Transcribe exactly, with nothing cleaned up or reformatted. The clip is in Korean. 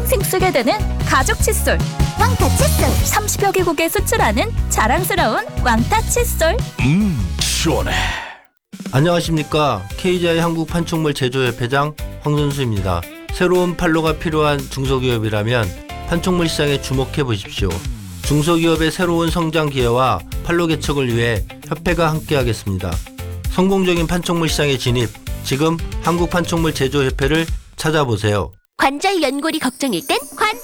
평생 쓰게 되는 가죽 칫솔. 왕타 칫솔. 삼십여 개국에 수출하는 자랑스러운 왕타 칫솔. 음, 시원해. 안녕하십니까. 케이지아이 한국판촉물 제조협회장 황선수입니다. 새로운 판로가 필요한 중소기업이라면 판촉물 시장에 주목해 보십시오. 중소기업의 새로운 성장 기회와 판로 개척을 위해 협회가 함께하겠습니다. 성공적인 판촉물 시장에 진입, 지금 한국판촉물 제조협회를 찾아보세요. 관절 연골이 걱정일 땐 관타